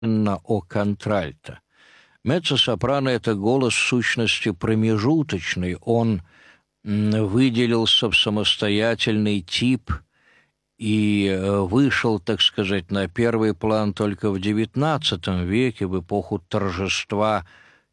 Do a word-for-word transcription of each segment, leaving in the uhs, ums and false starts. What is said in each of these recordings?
на о контральто. Меццо-сопрано — это голос в сущности промежуточный, он выделился в самостоятельный тип и вышел, так сказать, на первый план только в девятнадцатом веке, в эпоху торжества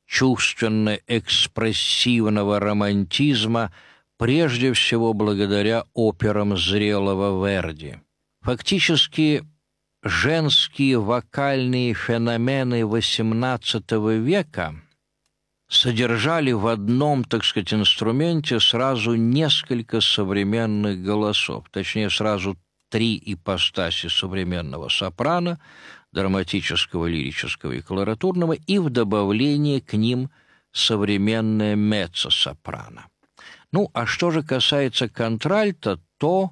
чувственно-экспрессивного романтизма, прежде всего благодаря операм зрелого Верди. Фактически, женские вокальные феномены восемнадцатого века содержали в одном, так сказать, инструменте сразу несколько современных голосов, точнее, сразу три ипостаси современного сопрано, драматического, лирического и колоратурного, и в добавлении к ним современное меццо-сопрано. Ну, а что же касается контральто, то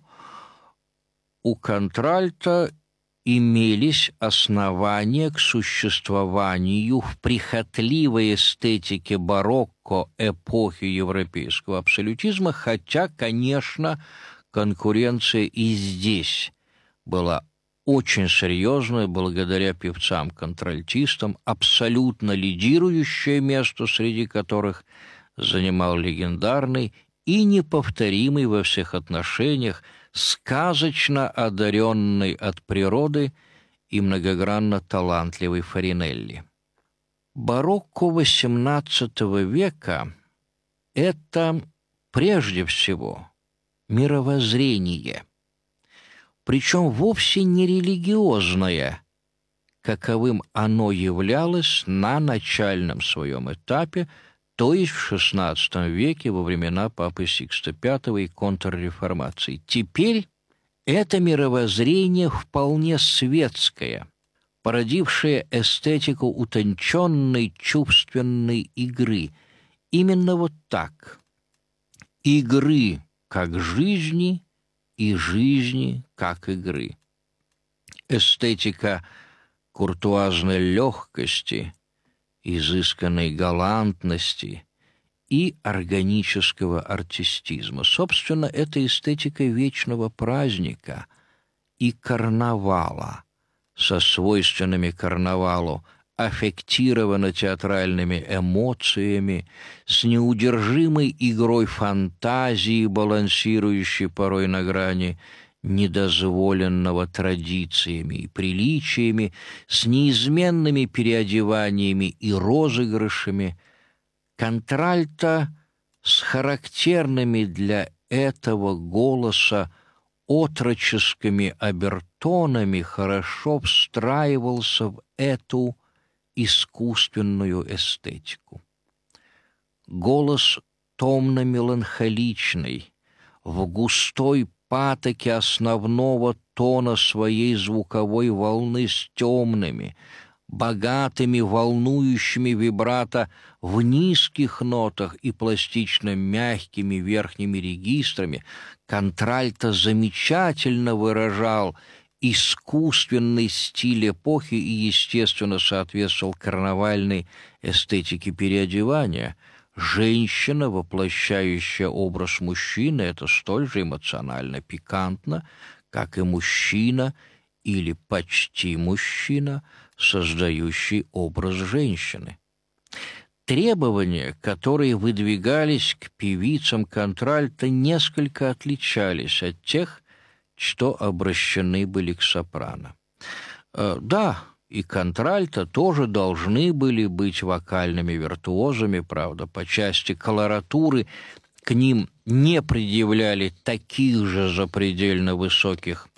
у контральто имелись основания к существованию в прихотливой эстетике барокко эпохи европейского абсолютизма, хотя, конечно, конкуренция и здесь была очень серьезная, благодаря певцам-контральтистам, абсолютно лидирующее место, среди которых занимал легендарный и неповторимый во всех отношениях, сказочно одаренный от природы и многогранно талантливый Фаринелли. Барокко восемнадцатого века – это прежде всего мировоззрение, причем вовсе не религиозное, каковым оно являлось на начальном своем этапе, то есть в шестнадцатом веке, во времена папы Сикста Пятого и контрреформации. Теперь это мировоззрение вполне светское, породившее эстетику утонченной чувственной игры. Именно вот так. Игры как жизни и жизни как игры. Эстетика куртуазной легкости, изысканной галантности и органического артистизма. Собственно, это эстетика вечного праздника и карнавала со свойственными карнавалу аффектированно-театральными эмоциями, с неудержимой игрой фантазии, балансирующей порой на грани недозволенного традициями и приличиями, с неизменными переодеваниями и розыгрышами, контральто с характерными для этого голоса отроческими обертонами хорошо встраивался в эту искусственную эстетику. Голос томно-меланхоличный, в густой патоке основного тона своей звуковой волны с темными, богатыми, волнующими вибрато в низких нотах и пластично мягкими верхними регистрами, контральто замечательно выражал искусственный стиль эпохи и, естественно, соответствовал карнавальной эстетике переодевания. Женщина, воплощающая образ мужчины, это столь же эмоционально пикантно, как и мужчина или почти мужчина, создающий образ женщины. Требования, которые выдвигались к певицам контральто, несколько отличались от тех, что обращены были к сопрано. Э, да, и контральто тоже должны были быть вокальными виртуозами, правда, по части колоратуры к ним не предъявляли таких же запредельно высоких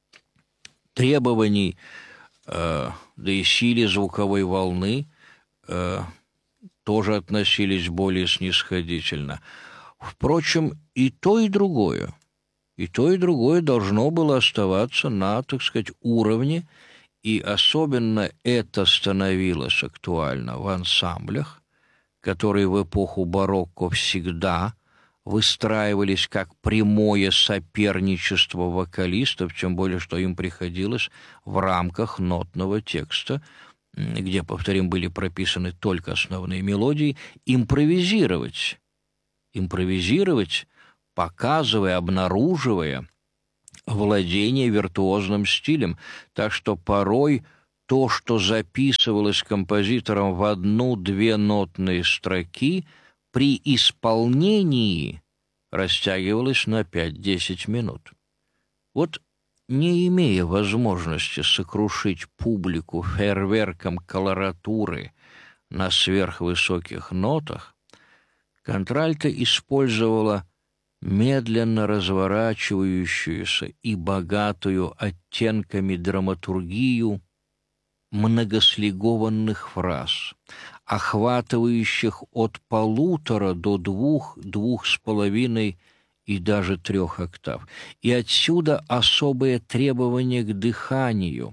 требований, э, да и силе звуковой волны э, тоже относились более снисходительно. Впрочем, и то, и другое, и то, и другое должно было оставаться на, так сказать, уровне, и особенно это становилось актуально в ансамблях, которые в эпоху барокко всегда выстраивались как прямое соперничество вокалистов, тем более, что им приходилось в рамках нотного текста, где, повторим, были прописаны только основные мелодии, импровизировать. Импровизировать, показывая, обнаруживая владение виртуозным стилем, так что порой то, что записывалось композитором в одну-две нотные строки, при исполнении растягивалось на пять-десять минут. Вот, не имея возможности сокрушить публику фейерверком колоратуры на сверхвысоких нотах, контральто использовала медленно разворачивающуюся и богатую оттенками драматургию многослигованных фраз, охватывающих от полутора до двух, двух с половиной и даже трех октав. И отсюда особое требование к дыханию,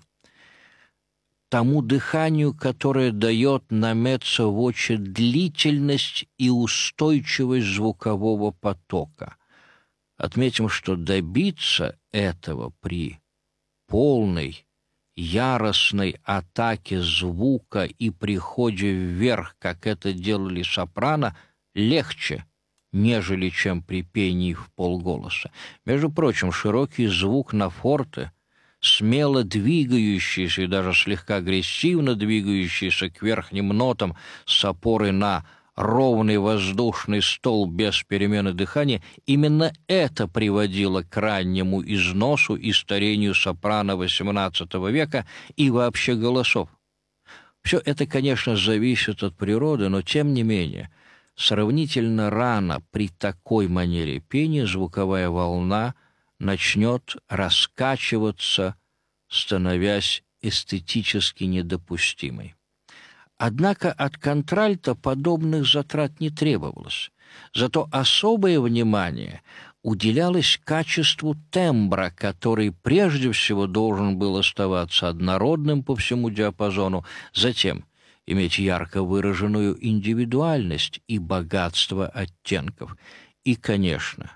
тому дыханию, которое дает на меццо-воче длительность и устойчивость звукового потока. Отметим, что добиться этого при полной, яростной атаке звука и приходе вверх, как это делали сопрано, легче, нежели чем при пении в полголоса. Между прочим, широкий звук на форте, смело двигающийся и даже слегка агрессивно двигающийся к верхним нотам с опорой на ровный воздушный стол без перемены дыхания, именно это приводило к раннему износу и старению сопрано восемнадцатого века и вообще голосов. Все это, конечно, зависит от природы, но тем не менее, сравнительно рано при такой манере пения звуковая волна начнет раскачиваться, становясь эстетически недопустимой. Однако от контральто подобных затрат не требовалось. Зато особое внимание уделялось качеству тембра, который прежде всего должен был оставаться однородным по всему диапазону, затем иметь ярко выраженную индивидуальность и богатство оттенков. И, конечно,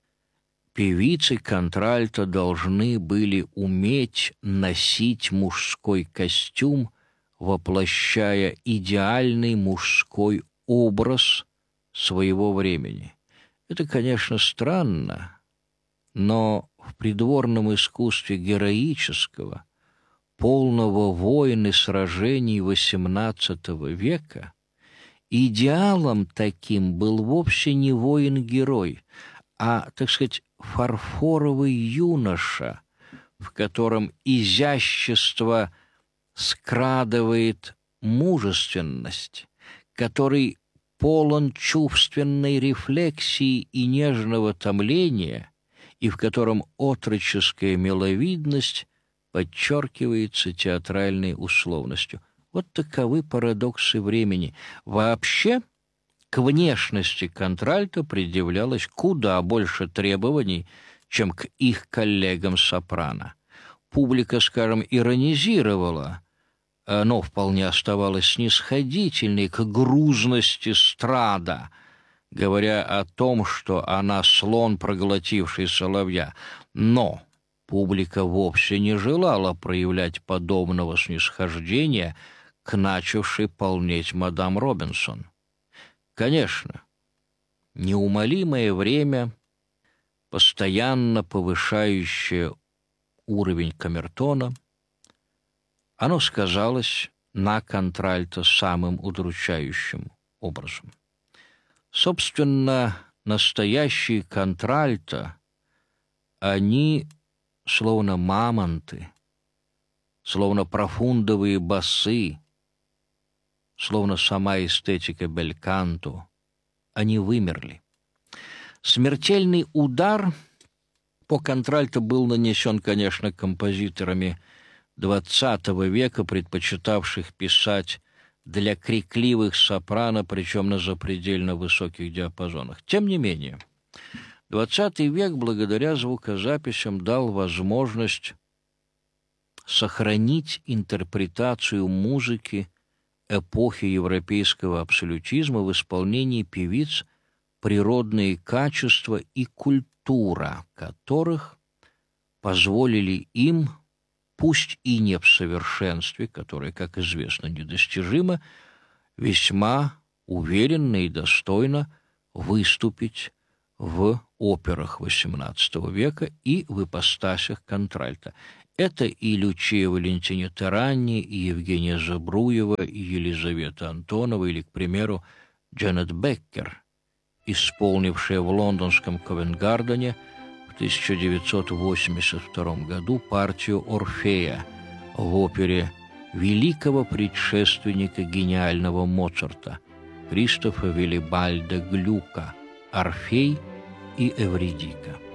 певицы контральто должны были уметь носить мужской костюм, воплощая идеальный мужской образ своего времени. Это, конечно, странно, но в придворном искусстве героического, полного войн и сражений восемнадцатого века идеалом таким был вовсе не воин-герой, а, так сказать, фарфоровый юноша, в котором изящество скрадывает мужественность, который полон чувственной рефлексии и нежного томления, и в котором отроческая миловидность подчеркивается театральной условностью. Вот таковы парадоксы времени. Вообще, к внешности контральто предъявлялось куда больше требований, чем к их коллегам-сопрано. Публика, скажем, иронизировала, но вполне оставалась снисходительной к грузности Страда, говоря о том, что она слон, проглотивший соловья. Но публика вовсе не желала проявлять подобного снисхождения к начавшей полнеть мадам Робинсон. Конечно, неумолимое время, постоянно повышающее уровень камертона, оно сказалось на контральто самым удручающим образом. Собственно, настоящие контральто, они словно мамонты, словно профундовые басы, словно сама эстетика бельканто, они вымерли. Смертельный удар по контральто был нанесен, конечно, композиторами двадцатого века, предпочитавших писать для крикливых сопрано, причем на запредельно высоких диапазонах. Тем не менее, двадцатый век благодаря звукозаписям дал возможность сохранить интерпретацию музыки эпохи европейского абсолютизма в исполнении певиц, природные качества и культура которых позволили им, пусть и не в совершенстве, которое, как известно, недостижимо, весьма уверенно и достойно выступить в операх восемнадцатого века и в ипостасях контральто. Это и Лючия Валентина Таранни, и Евгения Забруева, и Елизавета Антонова, или, к примеру, Джанет Беккер, исполнившая в лондонском Ковент-Гардене в тысяча девятьсот восемьдесят втором году партию Орфея в опере великого предшественника гениального Моцарта Кристофа Виллибальда Глюка «Орфей и Эвридика».